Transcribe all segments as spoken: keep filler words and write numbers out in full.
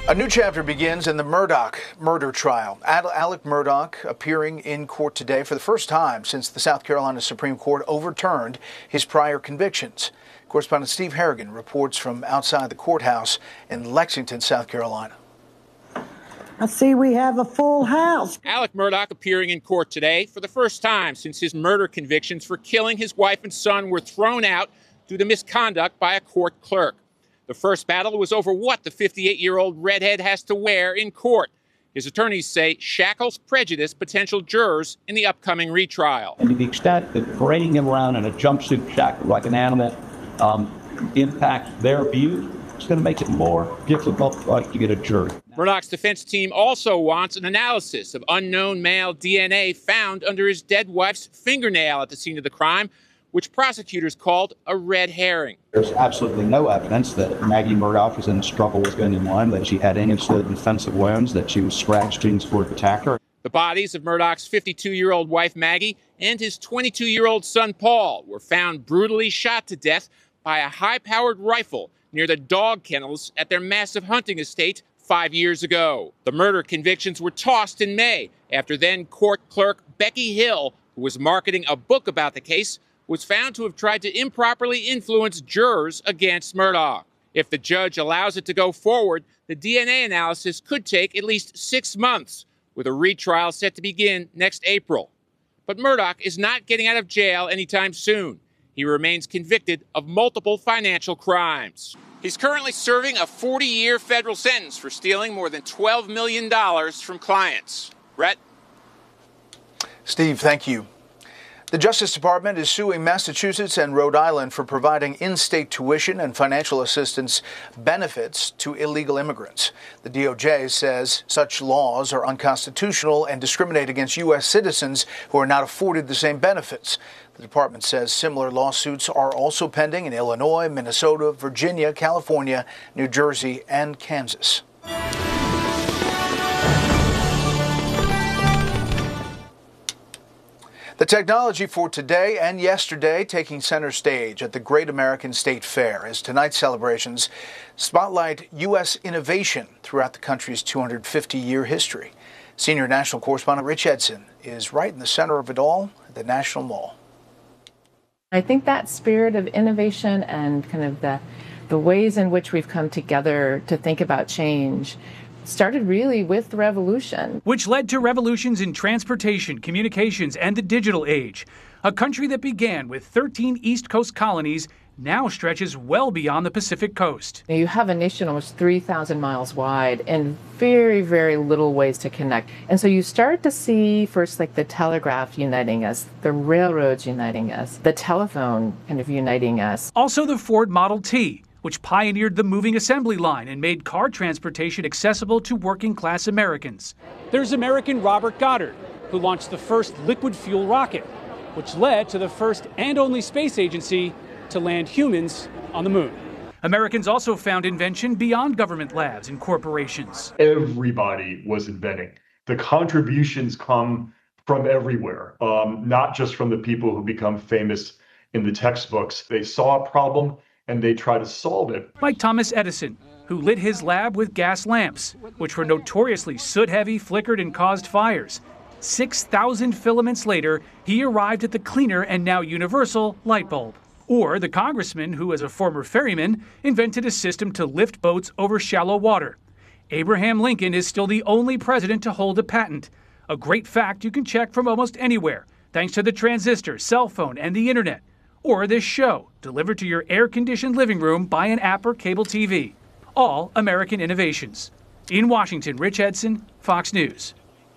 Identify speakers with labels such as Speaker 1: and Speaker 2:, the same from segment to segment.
Speaker 1: A new chapter begins in the Murdaugh murder trial. Alec Murdaugh appearing in court today for the first time since the South Carolina Supreme Court overturned his prior convictions. Correspondent Steve Harrigan reports from outside the courthouse in Lexington, South Carolina.
Speaker 2: I see we have a full house.
Speaker 3: Alec Murdaugh appearing in court today for the first time since his murder convictions for killing his wife and son were thrown out due to misconduct by a court clerk. The first battle was over what the fifty-eight-year-old redhead has to wear in court. His attorneys say shackles prejudice potential jurors in the upcoming retrial.
Speaker 4: And to the extent that parading him around in a jumpsuit shackle like an animal um, impacts their view, it's going to make it more difficult to get a jury.
Speaker 3: Murdaugh's defense team also wants an analysis of unknown male D N A found under his dead wife's fingernail at the scene of the crime, which prosecutors called a red herring.
Speaker 4: There's absolutely no evidence that Maggie Murdaugh was in a struggle with anyone, that she had any sort of defensive wounds, that she was scratched during sport attacker.
Speaker 3: The bodies of Murdaugh's fifty-two-year-old wife Maggie and his twenty-two-year-old son Paul were found brutally shot to death by a high-powered rifle near the dog kennels at their massive hunting estate five years ago. The murder convictions were tossed in May after then court clerk Becky Hill, who was marketing a book about the case, was found to have tried to improperly influence jurors against Murdaugh. If the judge allows it to go forward, the D N A analysis could take at least six months, with a retrial set to begin next April. But Murdaugh is not getting out of jail anytime soon. He remains convicted of multiple financial crimes. He's currently serving a forty-year federal sentence for stealing more than twelve million dollars from clients. Rhett?
Speaker 1: Steve, thank you. The Justice Department is suing Massachusetts and Rhode Island for providing in-state tuition and financial assistance benefits to illegal immigrants. The D O J says such laws are unconstitutional and discriminate against U S citizens who are not afforded the same benefits. The department says similar lawsuits are also pending in Illinois, Minnesota, Virginia, California, New Jersey, and Kansas. The technology for today and yesterday taking center stage at the Great American State Fair as tonight's celebrations spotlight U S innovation throughout the country's two hundred fifty year history. Senior national correspondent Rich Edson is right in the center of it all at the National Mall.
Speaker 5: I think that spirit of innovation and kind of the, the ways in which we've come together to think about change started really with the revolution.
Speaker 6: Which led to revolutions in transportation, communications, and the digital age. A country that began with thirteen East Coast colonies now stretches well beyond the Pacific coast.
Speaker 5: You have a nation almost three thousand miles wide and very, very little ways to connect. And so you start to see first like the telegraph uniting us, the railroads uniting us, the telephone kind of uniting us.
Speaker 6: Also the Ford Model T, which pioneered the moving assembly line and made car transportation accessible to working-class Americans.
Speaker 7: There's American Robert Goddard, who launched the first liquid fuel rocket, which led to the first and only space agency to land humans on the moon.
Speaker 6: Americans also found invention beyond government labs and corporations.
Speaker 8: Everybody was inventing. The contributions come from everywhere, um, not just from the people who become famous in the textbooks. They saw a problem and they try to solve it.
Speaker 6: Like Thomas Edison, who lit his lab with gas lamps, which were notoriously soot-heavy, flickered, and caused fires. six thousand filaments later, he arrived at the cleaner and now universal light bulb. Or the congressman who, as a former ferryman, invented a system to lift boats over shallow water. Abraham Lincoln is still the only president to hold a patent. A great fact you can check from almost anywhere, thanks to the transistor, cell phone, and the internet. Or this show, delivered to your air-conditioned living room by an app or cable T V. All American innovations. In Washington, Rich Edson, Fox News.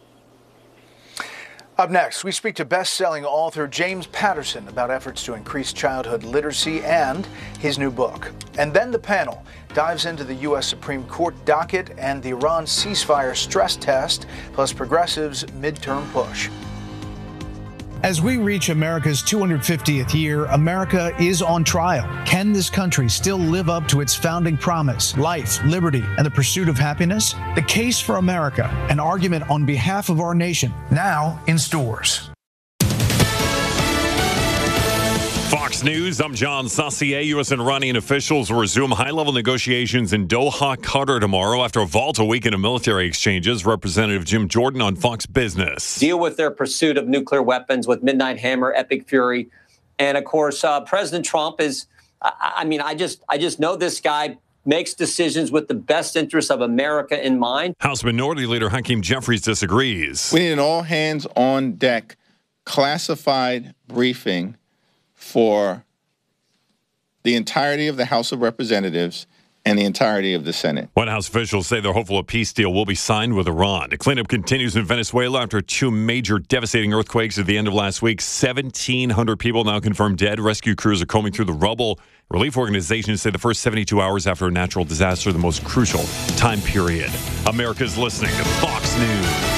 Speaker 1: Up next, we speak to best-selling author James Patterson about efforts to increase childhood literacy and his new book. And then the panel dives into the U S Supreme Court docket and the Iran ceasefire stress test, plus progressives' midterm push.
Speaker 9: As we reach America's two hundred fiftieth year, America is on trial. Can this country still live up to its founding promise, life, liberty, and the pursuit of happiness? The Case for America, an argument on behalf of our nation, now in stores.
Speaker 10: Fox News, I'm John Saucier. U S and Iranian officials will resume high-level negotiations in Doha, Qatar tomorrow after a volatile weekend of military exchanges. Representative Jim Jordan on Fox Business.
Speaker 11: Deal with their pursuit of nuclear weapons with Midnight Hammer, Epic Fury. And, of course, uh, President Trump is, I, I mean, I just, I just know this guy makes decisions with the best interests of America in mind.
Speaker 10: House Minority Leader Hakeem Jeffries disagrees.
Speaker 12: We need an all-hands-on-deck classified briefing for the entirety of the House of Representatives and the entirety of the Senate.
Speaker 10: White House officials say they're hopeful a peace deal will be signed with Iran. The cleanup continues in Venezuela after two major devastating earthquakes at the end of last week. seventeen hundred people now confirmed dead. Rescue crews are combing through the rubble. Relief organizations say the first seventy-two hours after a natural disaster, the most crucial time period. America's listening to Fox News.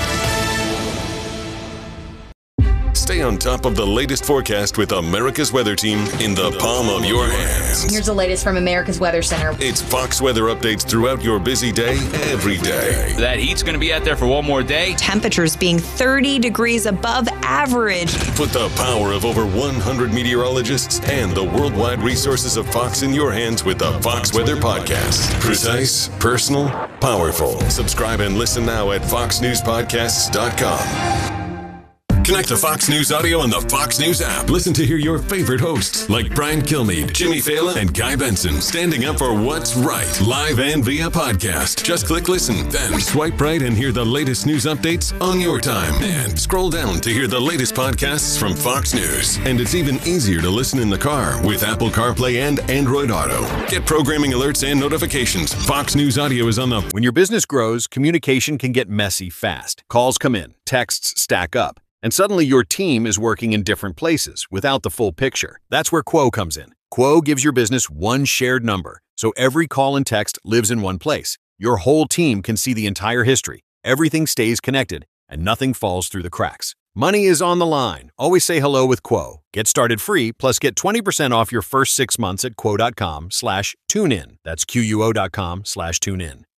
Speaker 13: Stay on top of the latest forecast with America's Weather Team in the palm of your hands.
Speaker 14: Here's the latest from America's Weather Center.
Speaker 13: It's Fox weather updates throughout your busy day, every day.
Speaker 15: That heat's going to be out there for one more day.
Speaker 14: Temperatures being thirty degrees above average.
Speaker 13: Put the power of over one hundred meteorologists and the worldwide resources of Fox in your hands with the Fox Weather Podcast. Precise, personal, powerful. Subscribe and listen now at fox news podcasts dot com. Connect to Fox News Audio on the Fox News app. Listen to hear your favorite hosts like Brian Kilmeade, Jimmy Fallon, and Guy Benson standing up for what's right, live and via podcast. Just click listen, then swipe right and hear the latest news updates on your time. And scroll down to hear the latest podcasts from Fox News. And it's even easier to listen in the car with Apple CarPlay and Android Auto. Get programming alerts and notifications. Fox News Audio is on the...
Speaker 16: When your business grows, communication can get messy fast. Calls come in, texts stack up. And suddenly your team is working in different places without the full picture. That's where Quo comes in. Quo gives your business one shared number, so every call and text lives in one place. Your whole team can see the entire history. Everything stays connected, and nothing falls through the cracks. Money is on the line. Always say hello with Quo. Get started free, plus get twenty percent off your first six months at quo.com slash tune in. That's Q U O dot com slash tune in.